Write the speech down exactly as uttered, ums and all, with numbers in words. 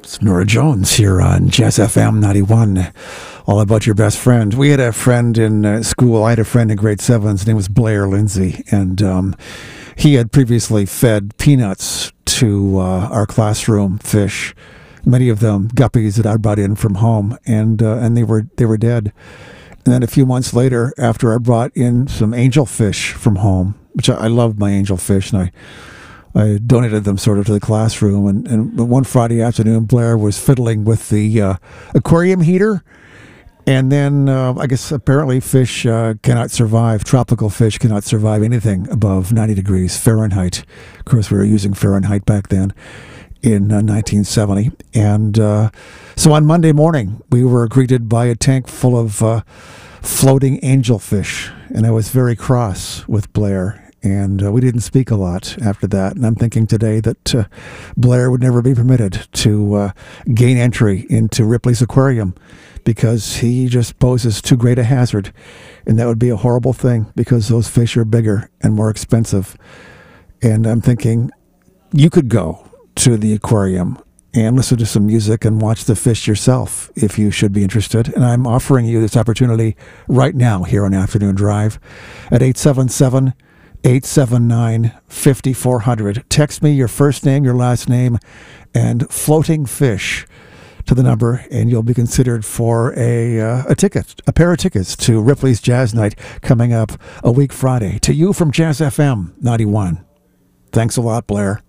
It's Nora Jones here on Jazz F M ninety-one. All about your best friend. We had a friend in uh, school. I had a friend in grade seven. His name was Blair Lindsay. And um, he had previously fed peanuts to uh, our classroom fish. Many of them guppies that I brought in from home. And uh, and they were they were dead. And then a few months later, after I brought in some angelfish from home, which I, I love my angelfish, and I I donated them sort of to the classroom, and, and one Friday afternoon, Blair was fiddling with the uh, aquarium heater, and then uh, I guess apparently fish uh, cannot survive, tropical fish cannot survive anything above ninety degrees Fahrenheit. Of course, we were using Fahrenheit back then in uh, nineteen seventy, and uh, so on Monday morning, we were greeted by a tank full of uh, floating angelfish, and I was very cross with Blair. And uh, we didn't speak a lot after that. And I'm thinking today that uh, Blair would never be permitted to uh, gain entry into Ripley's Aquarium because he just poses too great a hazard. And that would be a horrible thing because those fish are bigger and more expensive. And I'm thinking you could go to the aquarium and listen to some music and watch the fish yourself if you should be interested. And I'm offering you this opportunity right now here on Afternoon Drive at eight seven seven, eight seven nine, five four zero zero. Text me your first name, your last name, and floating fish to the number, and you'll be considered for a uh, a ticket, a pair of tickets to Ripley's Jazz Night coming up a week Friday. To you from Jazz F M ninety-one. Thanks a lot, Blair.